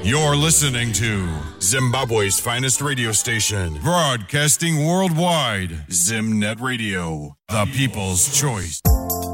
You're listening to Zimbabwe's finest radio station, broadcasting worldwide. Zimnet Radio, the people's choice.